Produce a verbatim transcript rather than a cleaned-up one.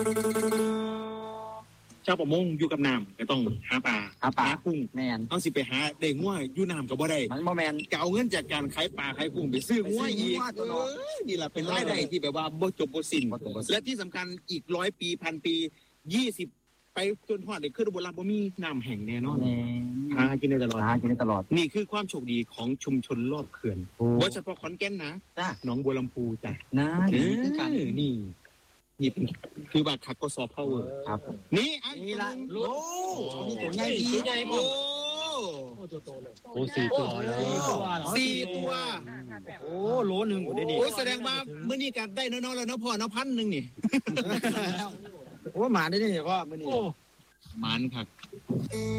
ชาวประมงอยู่กับน้ำก็ต้องหาปลาหาปลากุ้งแมนเอาสิไปหาได้งัวอยู่น้ำก็บ่ได้มันบ่แมนก็เอาเงินจากการขายปลาขายกุ้งไปซื้องัวอีกไปซื้องัวตัวเอเนาะอนี่แหละเป็นรายได้ที่แบบว่าบ่จบบ่สิ้นบ่จบบ่สิ้นและที่สำคัญอีกร้อยปีพันปียี่สิบไปจนฮอดได้คือโบราณบ่มีน้ำแห้งแน่นอนแมหาน กินได้ตลอดหากินได้ตลอดนี่คือความโชคดีของชุมชนรอบเขื่อนโอ้ว่าเฉพาะขอนแก่นนะจ้าหนองบัวลำพูจ้ะนะเอนี่คือการอนี่นี่เป็นคือว่าคักก็ซอฟต์พาวเวอร์ครับนี่อันนี่ละโอ้นี่ตัวใหญ่ดีใหญ่โอ้โอ้สี่ตัวแล้วสี่ตัวโอ้โลหนึ่งได้ดิโอ้แสดงว่าเมื่อนี้กันได้น้อยๆแล้วเนาะพ่อเนาะพันหนึ่งนี่โอ้หมาได้ดิพ่อมื่อนี้มันครับ